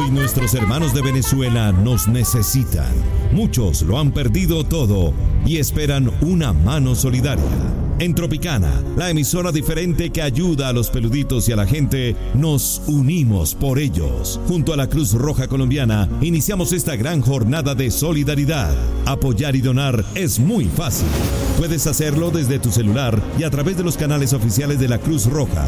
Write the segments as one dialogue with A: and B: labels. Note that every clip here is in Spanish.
A: Hoy nuestros hermanos de Venezuela nos necesitan. Muchos lo han perdido todo y esperan una mano solidaria. En Tropicana, la emisora diferente que ayuda a los peluditos y a la gente, nos unimos por ellos. Junto a la Cruz Roja Colombiana, iniciamos esta gran jornada de solidaridad. Apoyar y donar es muy fácil. Puedes hacerlo desde tu celular y a través de los canales oficiales de la Cruz Roja,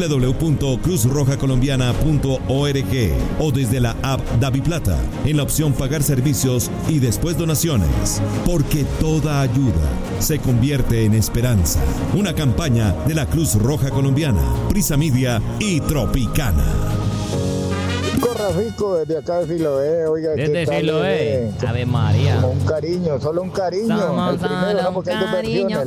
A: www.cruzrojacolombiana.org o desde la app DaviPlata, en la opción Pagar Servicios y después Donaciones. Porque toda ayuda se convierte en esperanza. Una campaña de la Cruz Roja Colombiana, Prisa Media y Tropicana.
B: Rafico, desde acá de Siloé, oiga,
C: desde Siloé, Ave María.
B: Como un cariño, solo un cariño.
C: Somos solo un cariño,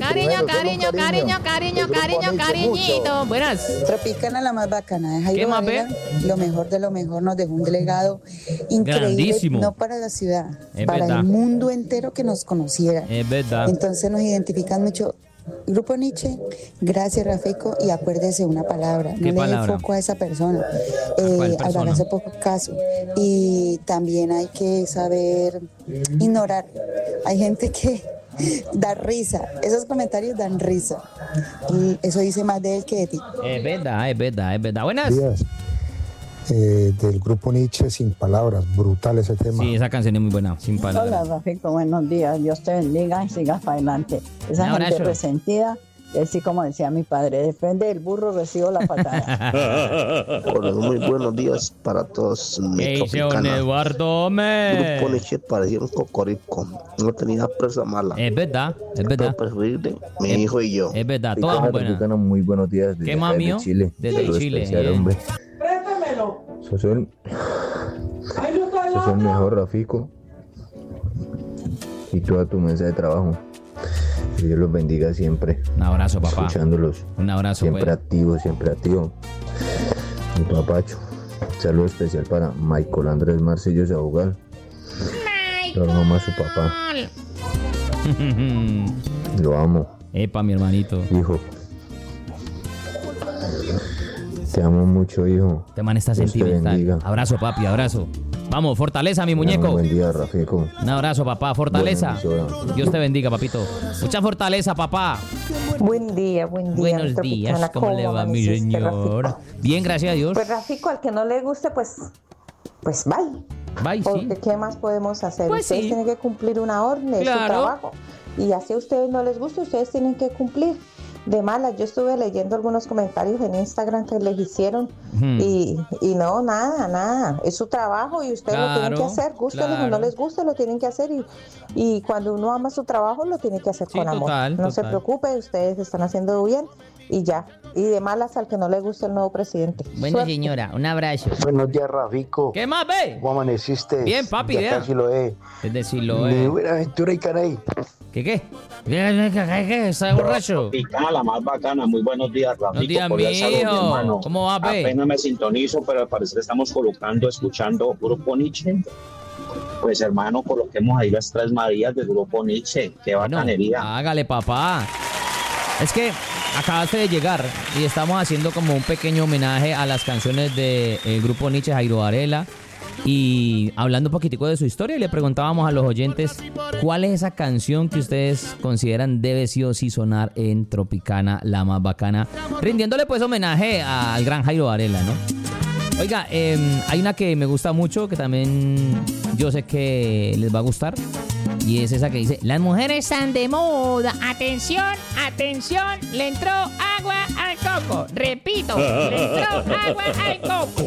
C: cariñito. Buenas.
D: Tropicana, la más bacana de Jairo
C: ¿Qué más
D: Varela, lo mejor de lo mejor, nos dejó un delegado increíble,
C: grandísimo.
D: No para la ciudad,
C: Es
D: para
C: verdad.
D: el mundo entero que nos conociera.
C: Es verdad.
D: Entonces nos identifican mucho. Grupo Nietzsche, gracias Rafico, y acuérdese una palabra,
C: ¿Qué
D: no
C: palabra?
D: le dé foco a esa persona,
C: ¿Cuál persona?
D: hace poco caso, y también hay que saber ignorar, hay gente que da risa, esos comentarios dan risa, y eso dice más de él que de ti.
C: Es verdad. Buenas.
B: Días. Del grupo Nietzsche, sin palabras, brutal ese tema.
C: Sí, esa canción es muy buena, sin palabras.
E: Hola, Rafico, buenos días. Dios te bendiga y sigas para adelante. Esa
C: Un
E: gente
C: abrazo.
E: resentida, así como decía mi padre, depende del burro, recibo la patada.
F: Hola, muy buenos días para todos. Mi
C: ¿Qué hizo don
F: Tropicana.
C: Eduardo, hombre?
F: Grupo Nietzsche parecía un cocorico. No tenía presa mala.
C: Es verdad.
F: Pero preferible, mi hijo y yo.
C: Es verdad, todas son buenas.
G: Muy buenos días.
C: ¿Qué más, mío?
G: Chile.
C: Desde
G: Saludos
C: Chile,
G: especial, hombre. Sos el mejor, Rafico. Y toda tu mesa de trabajo. Que Dios los bendiga siempre.
C: Un abrazo, papá.
G: Escuchándolos.
C: Un abrazo,
G: Siempre
C: pues.
G: activo, siempre activo. Mi papacho. Saludo especial para Michael Andrés Marcillo Sabugal. Lo amo a su papá. Lo amo.
C: Epa, mi hermanito.
G: Hijo. Te amo mucho, hijo.
C: Este man está
G: Dios te
C: sentimental.
G: bendiga.
C: Abrazo, papi, abrazo. Vamos, fortaleza, mi muñeco.
G: Buen día, Rafico.
C: Un abrazo, papá. Fortaleza.
G: Buena emisora.
C: Dios te bendiga, papito. Mucha fortaleza, papá.
H: Buen día.
C: Buenos días. ¿Cómo le va, mi
H: amaneciste,
C: señor?
H: Rafico?
C: Bien, gracias a Dios.
H: Pues Rafico, al que no le guste, pues bye.
C: Bye,
H: Porque
C: sí.
H: ¿qué más podemos hacer?
C: Pues
H: Ustedes
C: sí.
H: tienen que cumplir una orden, es su
C: Claro.
H: trabajo. Y así a ustedes no les gusta, ustedes tienen que cumplir. De malas, yo estuve leyendo algunos comentarios en Instagram que les hicieron y no, nada, es su trabajo y ustedes lo tienen que hacer, gústeles o no les guste, lo tienen que hacer y cuando uno ama su trabajo lo tiene que hacer
C: Sí,
H: con amor.
C: total,
H: No se
C: total.
H: preocupe, ustedes están haciendo bien y ya. Y de malas al que no le guste el nuevo presidente.
C: Bueno,
H: Suerte.
C: señora, un abrazo.
B: Buenos días, Rafico.
C: ¿Qué más, ve?
B: ¿Cómo amaneciste?
C: Bien, papi,
B: De acá
C: vea.
B: de Siloé.
C: Es
B: De
C: decirlo,
B: Buenaventura y Caray.
C: ¿Qué? ¿Qué? ¿Está borracho?
I: Tropicana, la más bacana. Muy buenos días, Rafico.
C: Buenos días,
I: Cordial saludo, mi
C: mío.
I: hermano.
C: ¿Cmo va, ve?
I: Apenas me sintonizo, pero al parecer estamos escuchando Grupo Nietzsche. Pues, hermano, coloquemos ahí las 3 Marías del Grupo Nietzsche. Qué bacanería.
C: Hágale, papá. Es que acabaste de llegar y estamos haciendo como un pequeño homenaje a las canciones del grupo Nietzsche, Jairo Varela, y hablando un poquitico de su historia, y le preguntábamos a los oyentes cuál es esa canción que ustedes consideran debe sí o sí sonar en Tropicana, la más bacana, rindiéndole pues homenaje al gran Jairo Varela, ¿no? Oiga, hay una que me gusta mucho, que también yo sé que les va a gustar, y es esa que dice: las mujeres están de moda, atención, atención, le entró agua al coco. Repito, le entró agua al coco.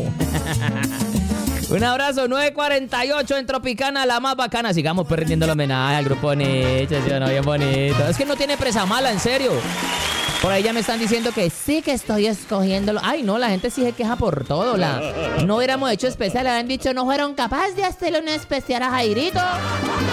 C: Un abrazo, 9:48 en Tropicana, la más bacana. Sigamos perdiendo el homenaje al grupo Nietzsche, ¿sí o no? Bien bonito. Es que no tiene presa mala, en serio. Por ahí ya me están diciendo que sí que estoy escogiéndolo. Ay, no, la gente sí se queja por todo. No hubiéramos hecho especial, le habían dicho no fueron capaces de hacerle un especial a Jairito.